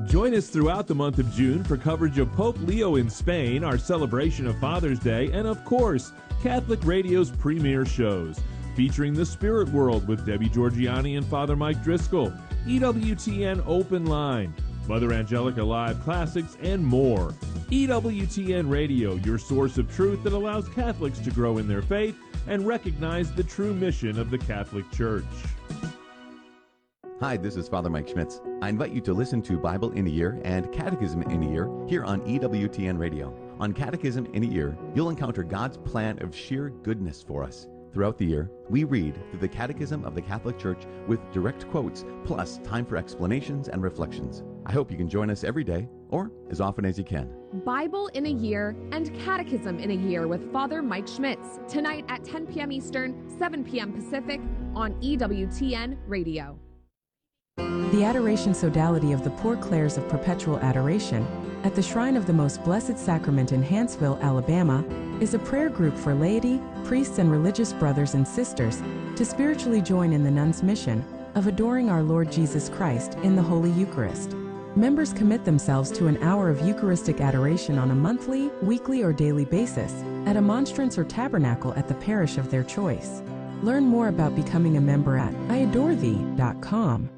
Join us throughout the month of June for coverage of Pope Leo in Spain, our celebration of Father's Day, and of course, Catholic Radio's premier shows, featuring The Spirit World with Debbie Georgiani and Father Mike Driscoll, EWTN Open Line, Mother Angelica Live Classics, and more. EWTN Radio, your source of truth that allows Catholics to grow in their faith and recognize the true mission of the Catholic Church. Hi, this is Father Mike Schmitz. I invite you to listen to Bible in a Year and Catechism in a Year here on EWTN Radio. On Catechism in a Year, you'll encounter God's plan of sheer goodness for us. Throughout the year, we read through the Catechism of the Catholic Church with direct quotes, plus time for explanations and reflections. I hope you can join us every day, or as often as you can. Bible in a Year and Catechism in a Year with Father Mike Schmitz, tonight at 10 p.m. Eastern, 7 p.m. Pacific on EWTN Radio. The Adoration Sodality of the Poor Clares of Perpetual Adoration at the Shrine of the Most Blessed Sacrament in Hanceville, Alabama, is a prayer group for laity, priests, and religious brothers and sisters to spiritually join in the nuns' mission of adoring our Lord Jesus Christ in the Holy Eucharist. Members commit themselves to an hour of Eucharistic adoration on a monthly, weekly, or daily basis at a monstrance or tabernacle at the parish of their choice. Learn more about becoming a member at iadorethee.com.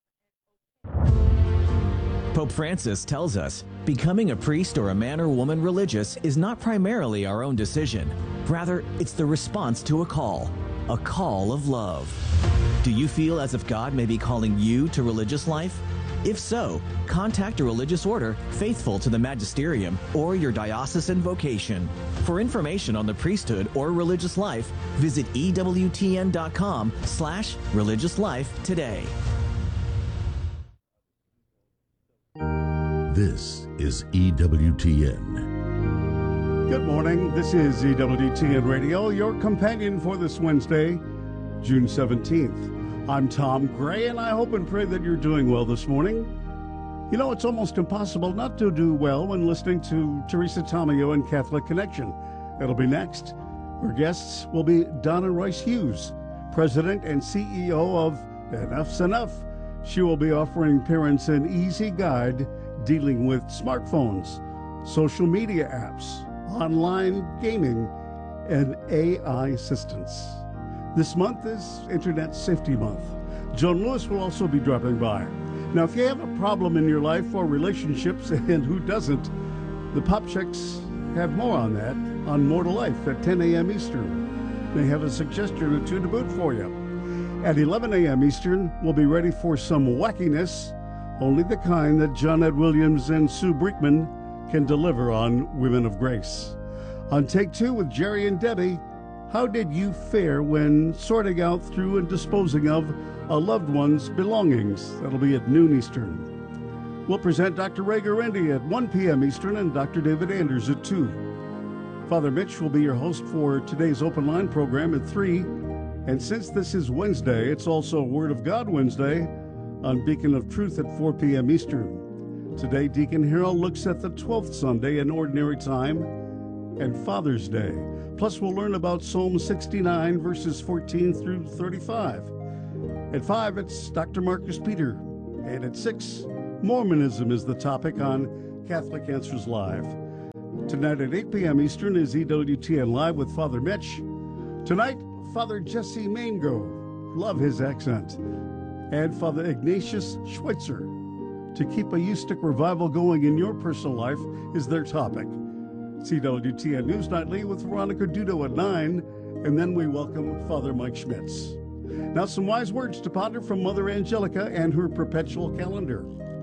Pope Francis tells us, becoming a priest or a man or woman religious is not primarily our own decision. Rather, it's the response to a call of love. Do you feel as if God may be calling you to religious life? If so, contact a religious order faithful to the magisterium or your diocesan vocation. For information on the priesthood or religious life, visit EWTN.com/religious life today. This is EWTN. Good morning. This is EWTN Radio, your companion for this Wednesday, June 17th. I'm Tom Gray, and I hope and pray that you're doing well this morning. You know, it's almost impossible not to do well when listening to Teresa Tomeo and Catholic Connection. It'll be next. Our guests will be Donna Royce Hughes, President and CEO of Enough's Enough. She will be offering parents an easy guide dealing with smartphones, social media apps, online gaming, and AI assistance. This month is Internet Safety Month. Joan Lewis will also be dropping by. Now, if you have a problem in your life or relationships, and who doesn't, the Pop Checks have more on that on More to Life at 10 a.m. Eastern. They have a suggestion or two to boot for you. At 11 a.m. Eastern, we'll be ready for some wackiness, only the kind that John Ed Williams and Sue Brinkman can deliver on Women of Grace. On Take Two with Jerry and Debbie, how did you fare when sorting out through and disposing of a loved one's belongings? That'll be at noon Eastern. We'll present Dr. Ray Guarendi at 1 p.m. Eastern and Dr. David Anders at 2. Father Mitch will be your host for today's Open Line program at 3. And since this is Wednesday, it's also Word of God Wednesday on Beacon of Truth at 4 p.m. Eastern. Today, Deacon Harold looks at the 12th Sunday in Ordinary Time and Father's Day. Plus, we'll learn about Psalm 69, verses 14 through 35. At 5, it's Dr. Marcus Peter. And at 6, Mormonism is the topic on Catholic Answers Live. Tonight at 8 p.m. Eastern is EWTN Live with Father Mitch. Tonight, Father Jesse Mango. Love his accent. And Father Ignatius Schweitzer. To keep a Eustick revival going in your personal life is their topic. CWTN News Nightly with Veronica Dudo at 9, and then we welcome Father Mike Schmitz. Now some wise words to ponder from Mother Angelica and her perpetual calendar.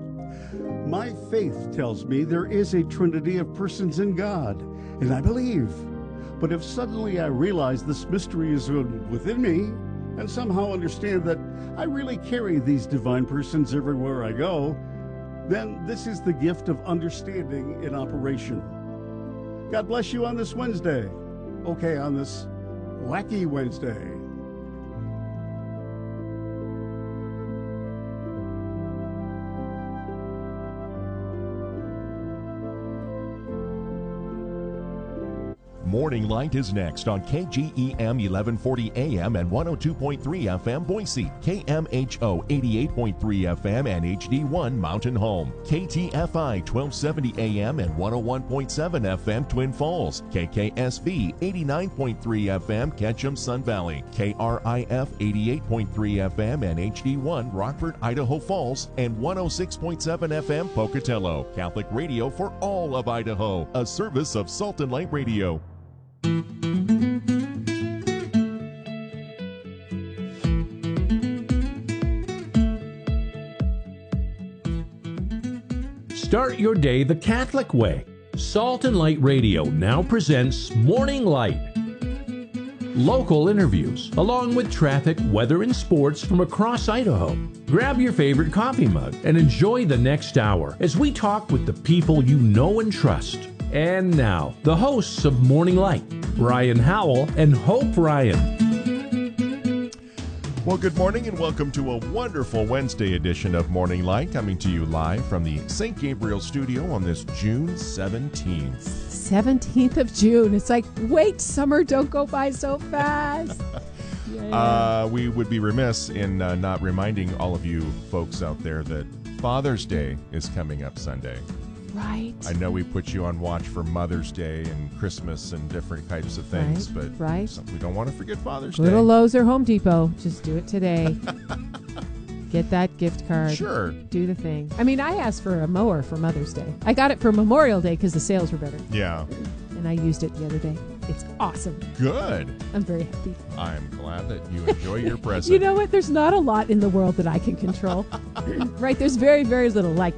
My faith tells me there is a trinity of persons in God, and I believe. But if suddenly I realize this mystery is within me, and somehow understand that I really carry these divine persons everywhere I go, then this is the gift of understanding in operation. God bless you on this Wednesday. Okay, on this wacky Wednesday. Morning Light is next on KGEM 1140 AM and 102.3 FM Boise, KMHO 88.3 FM and HD1 Mountain Home, KTFI 1270 AM and 101.7 FM Twin Falls, KKSV 89.3 FM Ketchum Sun Valley, KRIF 88.3 FM and HD1 Rockford, Idaho Falls, and 106.7 FM Pocatello. Catholic radio for all of Idaho, a service of Salt and Light Radio. Start your day the Catholic way. Salt and Light Radio now presents Morning Light. Local interviews, along with traffic, weather, and sports from across Idaho. Grab your favorite coffee mug and enjoy the next hour as we talk with the people you know and trust. And now, the hosts of Morning Light, Ryan Howell and Hope Ryan. Well, good morning and welcome to a wonderful Wednesday edition of Morning Light, coming to you live from the St. Gabriel studio on this June 17th. 17th of June. It's like, wait, summer, don't go by so fast. We would be remiss in not reminding all of you folks out there that Father's Day is coming up Sunday. Right. I know we put you on watch for Mother's Day and Christmas and different types of things, but we don't want to forget Father's Day. Little Lowe's or Home Depot. Just do it today. Get that gift card. Sure. Do the thing. I mean, I asked for a mower for Mother's Day. I got it for Memorial Day because the sales were better. Yeah. And I used it the other day. It's awesome. Good. I'm very happy. I'm glad that you enjoy your present. You know what? There's not a lot in the world that I can control. Right? There's very, very little, like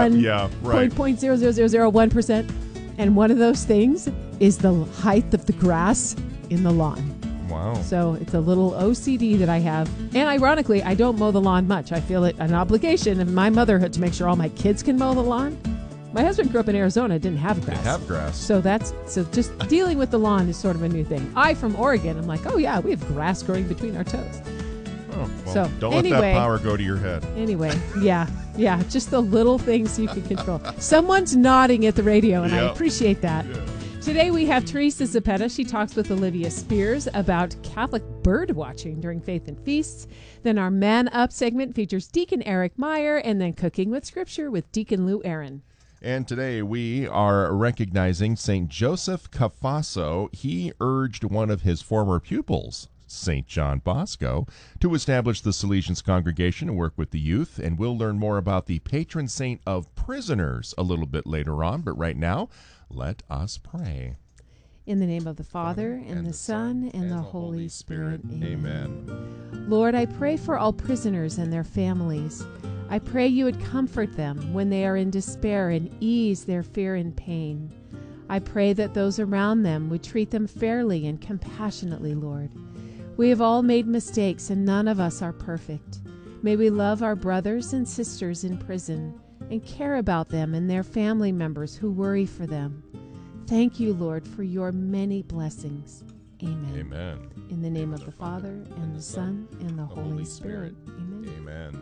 0.00001%. And one of those things is the height of the grass in the lawn. Wow. So it's a little OCD that I have. And ironically, I don't mow the lawn much. I feel it an obligation of my motherhood to make sure all my kids can mow the lawn. My husband grew up in Arizona, didn't have grass. They have grass. So just dealing with the lawn is sort of a new thing. I, from Oregon, I'm like, oh yeah, we have grass growing between our toes. Oh, well, so don't let that power go to your head. Anyway, yeah, just the little things you can control. Someone's nodding at the radio, and I appreciate that. Yeah. Today we have Teresa Zepeda. She talks with Olivia Spears about Catholic bird watching during Faith and Feasts. Then our Man Up segment features Deacon Eric Meyer, and then Cooking with Scripture with Deacon Lou Aaron. And today we are recognizing St. Joseph Cafasso. He urged one of his former pupils, St. John Bosco, to establish the Salesians congregation and work with the youth. And we'll learn more about the patron saint of prisoners a little bit later on. But right now, let us pray. In the name of the Father, and the Son, and the Holy Spirit. Amen. Lord, I pray for all prisoners and their families. I pray you would comfort them when they are in despair and ease their fear and pain. I pray that those around them would treat them fairly and compassionately, Lord. We have all made mistakes and none of us are perfect. May we love our brothers and sisters in prison and care about them and their family members who worry for them. Thank you, Lord, for your many blessings. Amen. Amen. In the name of the Father, and the Son, and the Holy Spirit. Amen. Amen.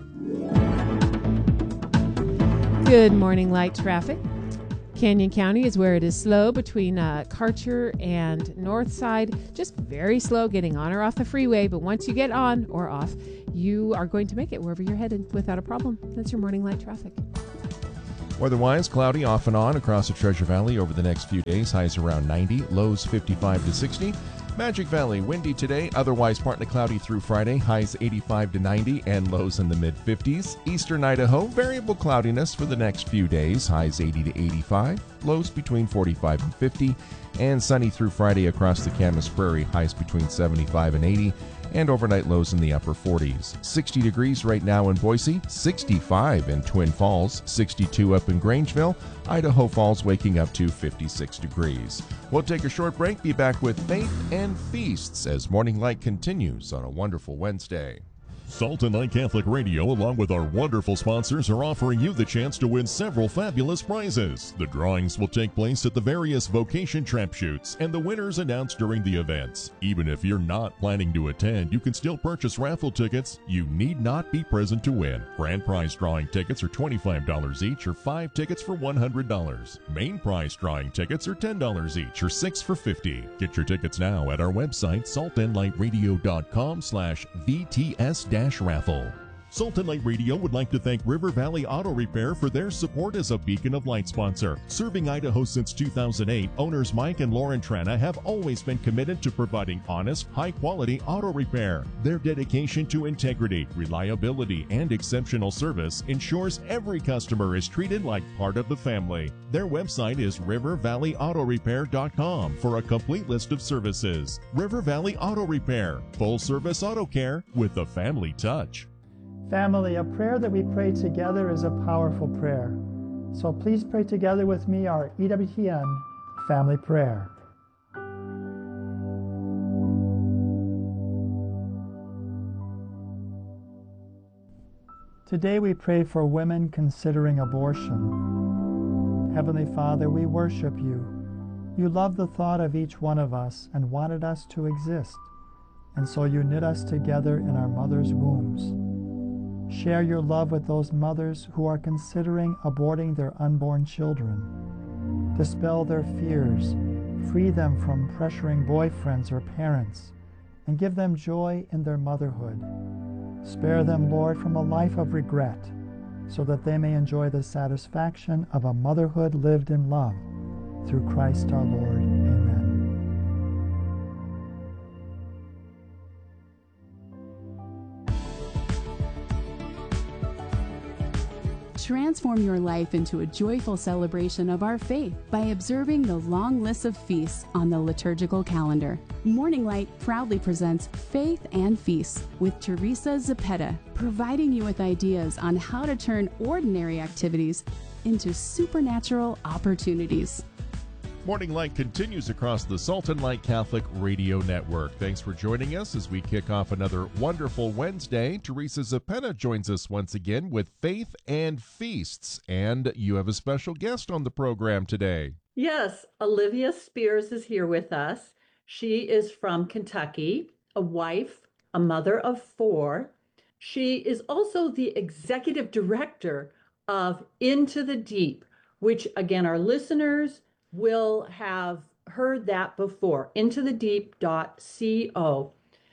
Good morning, light traffic. Canyon County is where it is slow between Karcher and Northside. Just very slow getting on or off the freeway, but once you get on or off, you are going to make it wherever you're headed without a problem. That's your morning light traffic. Weather-wise, cloudy off and on across the Treasure Valley over the next few days. Highs around 90, lows 55 to 60. Magic Valley, windy today, otherwise partly cloudy through Friday. Highs 85 to 90 and lows in the mid-50s. Eastern Idaho, variable cloudiness for the next few days. Highs 80 to 85, lows between 45 and 50. And sunny through Friday across the Camas Prairie. Highs between 75 and 80. And overnight lows in the upper 40s. 60 degrees right now in Boise, 65 in Twin Falls, 62 up in Grangeville, Idaho Falls waking up to 56 degrees. We'll take a short break, be back with Faith and Feasts as Morning Light continues on a wonderful Wednesday. Salt and Light Catholic Radio, along with our wonderful sponsors, are offering you the chance to win several fabulous prizes. The drawings will take place at the various vocation trap shoots, and the winners announced during the events. Even if you're not planning to attend, you can still purchase raffle tickets. You need not be present to win. Grand prize drawing tickets are $25 each, or 5 tickets for $100. Main prize drawing tickets are $10 each, or 6 for $50. Get your tickets now at our website, saltandlightradio.com/VTS-raffle. Salt and Light Radio would like to thank River Valley Auto Repair for their support as a beacon of light sponsor. Serving Idaho since 2008, owners Mike and Lauren Trana have always been committed to providing honest, high-quality auto repair. Their dedication to integrity, reliability, and exceptional service ensures every customer is treated like part of the family. Their website is rivervalleyautorepair.com for a complete list of services. River Valley Auto Repair, full-service auto care with a family touch. Family, a prayer that we pray together is a powerful prayer. So please pray together with me our EWTN family prayer. Today we pray for women considering abortion. Heavenly Father, we worship you. You love the thought of each one of us and wanted us to exist. And so you knit us together in our mother's wombs. Share your love with those mothers who are considering aborting their unborn children. Dispel their fears, free them from pressuring boyfriends or parents, and give them joy in their motherhood. Spare them, Lord, from a life of regret, so that they may enjoy the satisfaction of a motherhood lived in love. Through Christ our Lord. Amen. Transform your life into a joyful celebration of our faith by observing the long list of feasts on the liturgical calendar. Morning Light proudly presents Faith and Feasts with Teresa Zepeda, providing you with ideas on how to turn ordinary activities into supernatural opportunities. Morning Light continues across the Salt and Light Catholic Radio Network. Thanks for joining us as we kick off another wonderful Wednesday. Teresa Zepeda joins us once again with Faith and Feasts, and you have a special guest on the program today. Yes, Olivia Spears is here with us. She is from Kentucky, a wife, a mother of 4. She is also the executive director of Into the Deep, which, again, our listeners will have heard that before. intothedeep.co,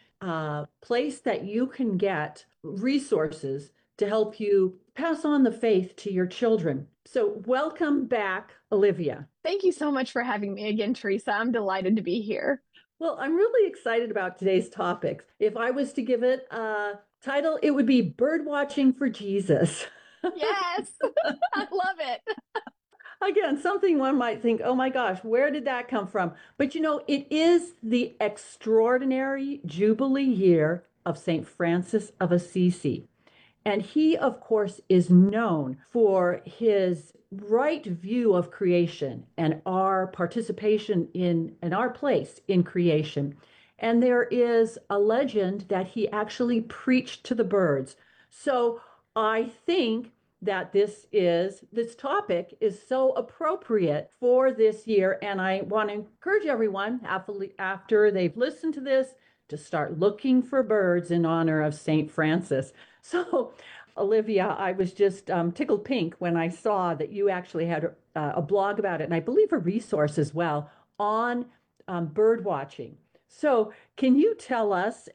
a place that you can get resources to help you pass on the faith to your children. So welcome back, Olivia. Thank you so much for having me again, Teresa. I'm delighted to be here. Well, I'm really excited about today's topics. If I was to give it a title, it would be Bird Watching for Jesus. Yes, I love it. Again, something one might think, oh my gosh, where did that come from? But you know, it is the extraordinary Jubilee year of St. Francis of Assisi. And he, of course, is known for his right view of creation and our participation in our place in creation. And there is a legend that he actually preached to the birds. So I think that this topic is so appropriate for this year. And I want to encourage everyone, after they've listened to this, to start looking for birds in honor of St. Francis. So, Olivia, I was just tickled pink when I saw that you actually had a blog about it, and I believe a resource as well on bird watching. So can you tell us,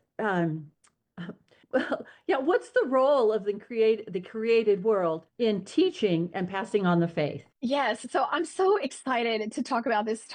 what's the role of the created world in teaching and passing on the faith? Yes, so I'm so excited to talk about this